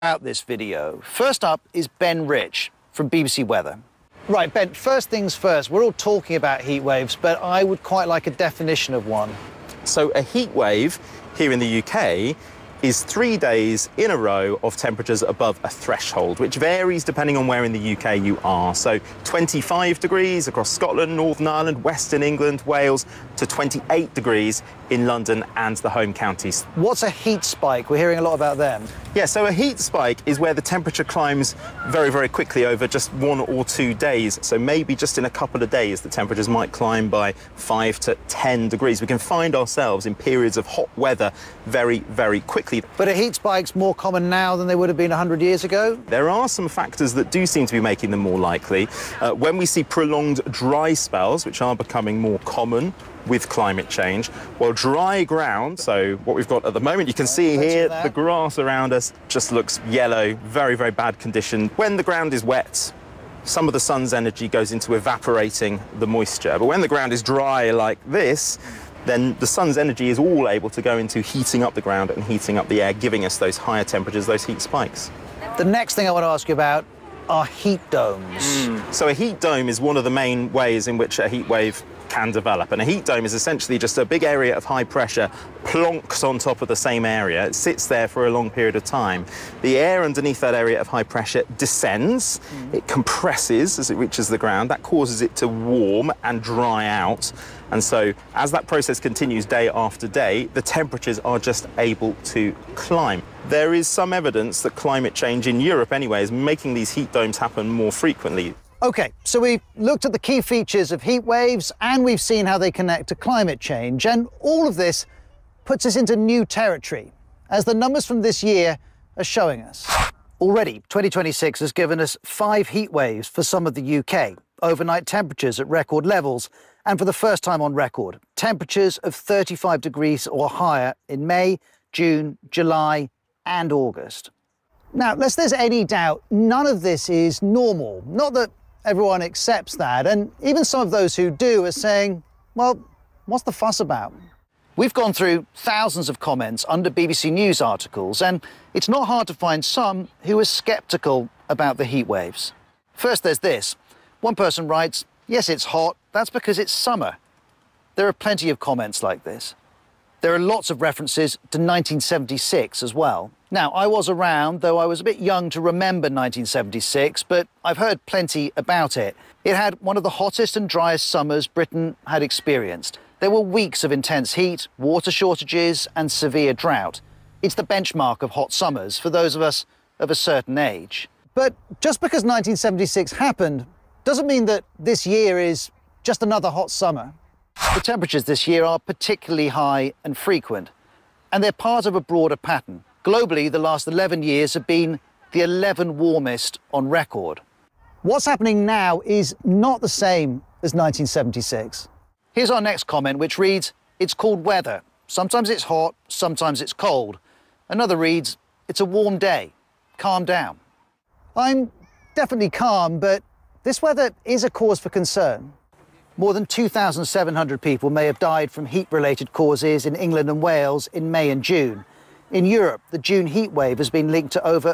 About this video. First up is Ben Rich from BBC Weather. Right, Ben, first things first, we're all talking about heat waves, but I would quite like a definition of one. So a heat wave here in the UK is 3 days in a row of temperatures above a threshold, which varies depending on where in the UK you are. So 25 degrees across Scotland, Northern Ireland, Western England, Wales, to 28 degrees in London and the home counties. What's a heat spike? We're hearing a lot about them. Yeah, so a heat spike is where the temperature climbs very, very quickly over just 1 or 2 days. So maybe just in a couple of days, the temperatures might climb by 5 to 10 degrees. We can find ourselves in periods of hot weather very, very quickly. But are heat spikes more common now than they would have been 100 years ago? There are some factors that do seem to be making them more likely. When we see prolonged dry spells, which are becoming more common with climate change, well, dry ground, so what we've got at the moment, you can see here, the grass around us just looks yellow, very, very bad condition. When the ground is wet, some of the sun's energy goes into evaporating the moisture. But when the ground is dry like this, then the sun's energy is all able to go into heating up the ground and heating up the air, giving us those higher temperatures, those heat spikes. The next thing I want to ask you about are heat domes. So a heat dome is one of the main ways in which a heat wave can develop. And a heat dome is essentially just a big area of high pressure plonks on top of the same area. It sits there for a long period of time. The air underneath that area of high pressure descends, it compresses as it reaches the ground. That causes it to warm and dry out. And so as that process continues day after day, the temperatures are just able to climb. There is some evidence that climate change in Europe anyway is making these heat domes happen more frequently. OK, so we've looked at the key features of heat waves and we've seen how they connect to climate change. And all of this puts us into new territory, as the numbers from this year are showing us. Already, 2026 has given us 5 heat waves for some of the UK, overnight temperatures at record levels, and for the first time on record, temperatures of 35 degrees or higher in May, June, July and August. Now, lest there's any doubt, none of this is normal. Not that everyone accepts that, and even some of those who do are saying, well, what's the fuss about? We've gone through thousands of comments under BBC News articles, and it's not hard to find some who are sceptical about the heat waves. First, there's this. One person writes, yes, it's hot, that's because it's summer. There are plenty of comments like this. There are lots of references to 1976 as well. Now, I was around, though I was a bit young to remember 1976, but I've heard plenty about it. It had one of the hottest and driest summers Britain had experienced. There were weeks of intense heat, water shortages and severe drought. It's the benchmark of hot summers for those of us of a certain age. But just because 1976 happened doesn't mean that this year is just another hot summer. The temperatures this year are particularly high and frequent, and they're part of a broader pattern. Globally, the last 11 years have been the 11 warmest on record. What's happening now is not the same as 1976. Here's our next comment, which reads, it's called weather. Sometimes it's hot, sometimes it's cold. Another reads, it's a warm day. Calm down. I'm definitely calm, but this weather is a cause for concern. More than 2,700 people may have died from heat-related causes in England and Wales in May and June. In Europe, the June heat wave has been linked to over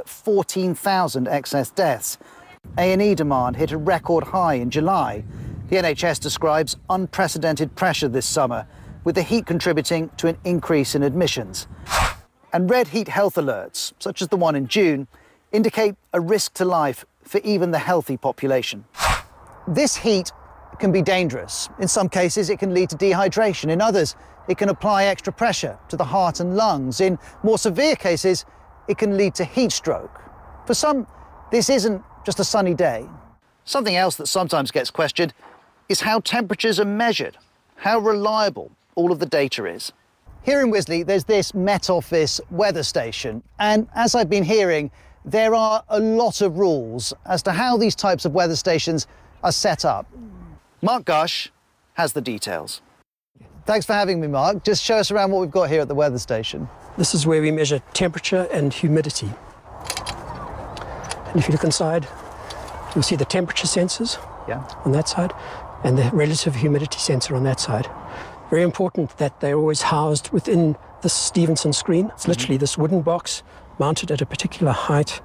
14,000 excess deaths. A&E demand hit a record high in July. The NHS describes unprecedented pressure this summer, with the heat contributing to an increase in admissions. And red heat health alerts, such as the one in June, indicate a risk to life for even the healthy population. This heat can be dangerous. In some cases, it can lead to dehydration. In others, it can apply extra pressure to the heart and lungs. In more severe cases, it can lead to heat stroke. For some, this isn't just a sunny day. Something else that sometimes gets questioned is how temperatures are measured, how reliable all of the data is. Here in Wisley, there's this Met Office weather station, and as I've been hearing, there are a lot of rules as to how these types of weather stations are set up. Mark Gush has the details. Thanks for having me, Mark. Just show us around what we've got here at the weather station. This is where we measure temperature and humidity. And if you look inside, you'll see the temperature sensors on that side and the relative humidity sensor on that side. Very important that they're always housed within this Stevenson screen. It's literally this wooden box mounted at a particular height